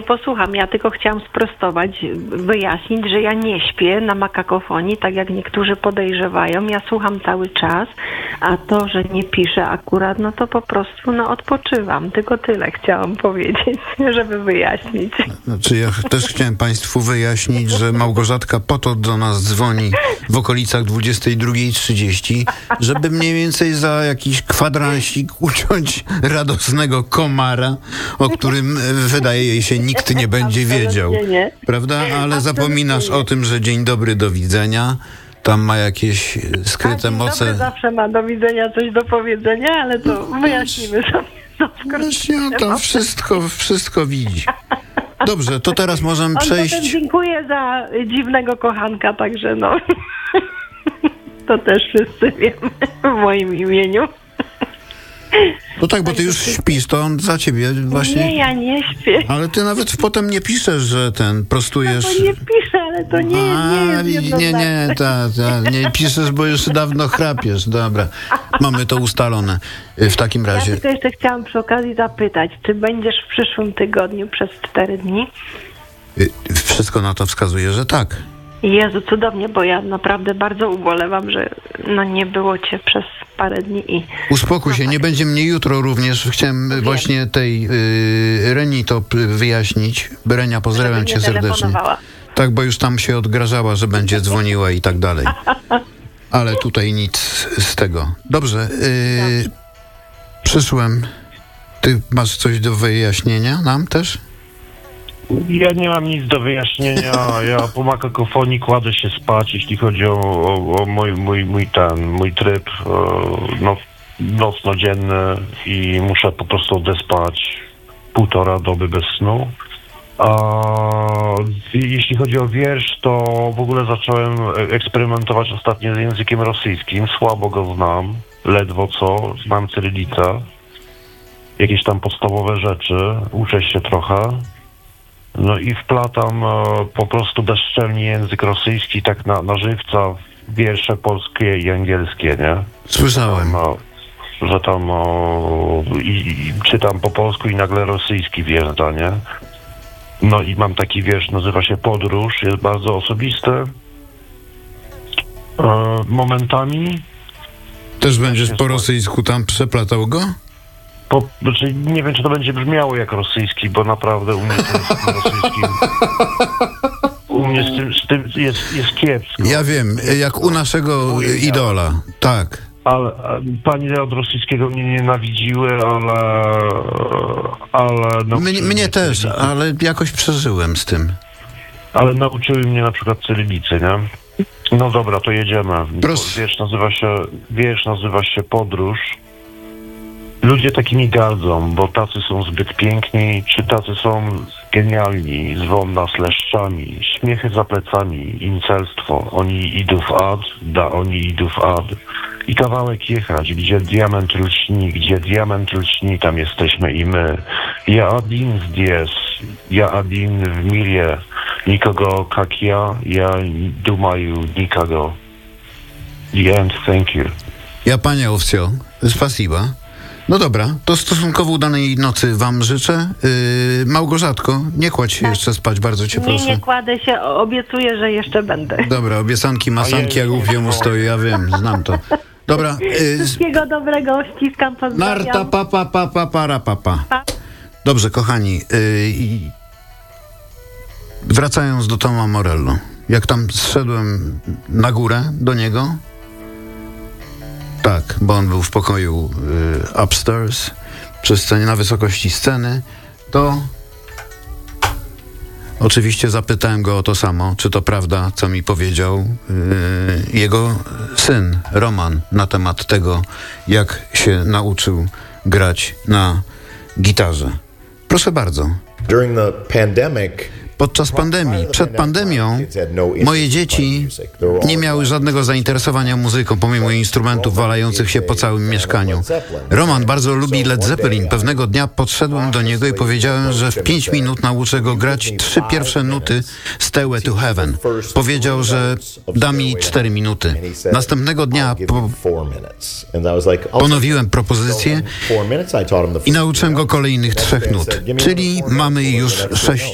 posłucham. Ja tylko chciałam sprostować, wyjaśnić, że ja nie śpię na makakofonii, tak jak niektórzy podejrzewają. Ja słucham cały czas, a to, że nie piszę akurat, no to po prostu odpoczywam. Tylko tyle chciałam powiedzieć, żeby wyjaśnić. Znaczy ja też chciałem Państwu wyjaśnić, że Małgorzatka po to do nas dzwoni w okolicach 22:30, żeby mniej więcej za jakiś kwadransik uciąć radosnego komara, o którym wydaje jej się nikt nie będzie wiedział. Nie. Prawda? Ale zapominasz o tym, że dzień dobry, do widzenia. Tam ma jakieś skryte moce. Dobry zawsze ma do widzenia coś do powiedzenia, ale to wyjaśnimy sobie. Właśnie on tam wszystko widzi. Dobrze, to teraz możemy przejść. Potem dziękuję za dziwnego kochanka, także to też wszyscy wiemy w moim imieniu. No tak, bo ty już śpisz, to on za ciebie właśnie... Nie, ja nie śpię. Ale ty nawet potem nie piszesz, że prostujesz... No to nie piszę, ale to nie jest nie piszesz, bo już dawno chrapiesz. Dobra, mamy to ustalone w takim razie. Ja tylko jeszcze chciałam przy okazji zapytać, czy będziesz w przyszłym tygodniu przez 4 dni? Wszystko na to wskazuje, że tak. Jezu, cudownie, bo ja naprawdę bardzo ubolewam, że nie było cię przez parę dni i... Uspokój się, nie będzie mnie jutro również. Chciałem właśnie tej Reni to wyjaśnić. Renia, pozdrawiam cię serdecznie. Tak, bo już tam się odgrażała, że będzie dzwoniła i tak dalej. Ale tutaj nic z tego. Dobrze, przyszłem. Ty masz coś do wyjaśnienia nam też? Ja nie mam nic do wyjaśnienia. Ja po makakofonii kładę się spać, jeśli chodzi o mój tryb nocno-dzienny i muszę po prostu odespać 1,5 doby bez snu. A jeśli chodzi o wiersz, to w ogóle zacząłem eksperymentować ostatnio z językiem rosyjskim. Słabo go znam, ledwo co, znam cyrylicę. Jakieś tam podstawowe rzeczy, uczę się trochę. No i wplatam po prostu bezczelnie język rosyjski tak na żywca w wiersze polskie i angielskie, nie? Słyszałem. Że tam i czytam po polsku i nagle rosyjski wjeżdża, nie? No i mam taki wiersz, nazywa się Podróż, jest bardzo osobisty. Momentami. Też będziesz po rosyjsku tam przeplatał go? Znaczy, nie wiem, czy to będzie brzmiało jak rosyjski, bo naprawdę u mnie to jest rosyjskim. U mnie z tym jest kiepsko. Ja wiem, jak u naszego idola, tak. Ale pani od rosyjskiego mnie nienawidziły, ale mnie też, ale jakoś przeżyłem z tym. Ale nauczyły mnie na przykład cyrylicy, nie? No dobra, to jedziemy. Proszę. Wiersz nazywa się Podróż. Ludzie takimi gardzą, bo tacy są zbyt piękni, czy tacy są genialni, zwą nas leszczami, śmiechy za plecami, incelstwo, oni idów ad, da oni idów ad. I kawałek jechać, gdzie diament lśni, tam jesteśmy i my. Ja один здесь, ja один w mirie, nikogo jak ja думаю nikogo. The end, thank you. Ja, panie Owcio, spasiba. No dobra, to stosunkowo udanej nocy wam życzę. Małgorzatko, nie kładź się jeszcze spać, bardzo cię proszę. Nie kładę się, obiecuję, że jeszcze będę. Dobra, obiecanki, masanki, jak głupie stoi, ja wiem, znam to. Dobra. Wszystkiego dobrego, ściskam, pozdrawiam. Narta, papa. Dobrze, kochani, wracając do Toma Morello. Jak tam zszedłem na górę do niego, tak, bo on był w pokoju upstairs, przy scenie, na wysokości sceny, to oczywiście zapytałem go o to samo, czy to prawda, co mi powiedział jego syn, Roman, na temat tego, jak się nauczył grać na gitarze. Proszę bardzo. During the pandemic, Podczas pandemii, przed pandemią, moje dzieci nie miały żadnego zainteresowania muzyką, pomimo instrumentów walających się po całym mieszkaniu. Roman bardzo lubi Led Zeppelin. Pewnego dnia podszedłem do niego i powiedziałem, że w 5 minut nauczę go grać 3 pierwsze nuty Stairway to Heaven. Powiedział, że da mi 4 minuty. Następnego dnia ponowiłem propozycję i nauczyłem go kolejnych 3 nut. Czyli mamy już 6